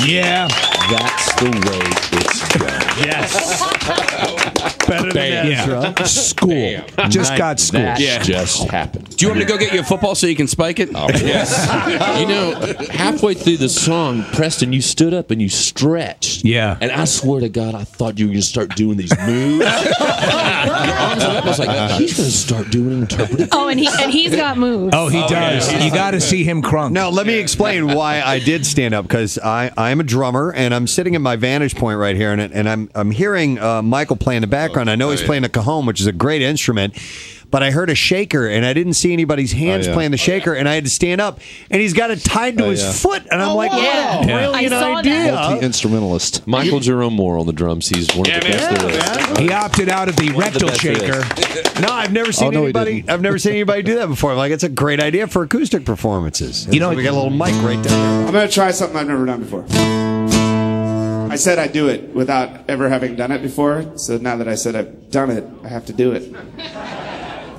Yeah. That's the way it's done. Yes. Better than Ezra. School. Just got school. That just happened. Do you want me to go get you a football so you can spike it? Oh, yes. You know, halfway through the song, Preston, you stood up and you stretched. Yeah. And I swear to God, I thought you were going to start doing these moves. Your arms went up. I was like, he's going to start doing interpretive. Oh, and he's got moves. Oh, he does. You got to see him crunk. Now, let me explain why I did stand up, because I'm a drummer, and I'm sitting at my vantage point right here, and I'm hearing Michael play in the background. I know he's playing a cajon, which is a great instrument, but I heard a shaker, and I didn't see anybody's hands playing the shaker, and I had to stand up, and he's got it tied to his foot, and I'm like, what a brilliant idea. Multi-instrumentalist. Michael Jerome Moore on the drums. He's one of the best there is. He opted out of the rectal shaker. No, I've never seen anybody. I've never seen anybody do that before. I'm like, it's a great idea for acoustic performances. You know, we got a little mic right there. I'm going to try something I've never done before. I said I'd do it without ever having done it before, so now that I said I've done it, I have to do it.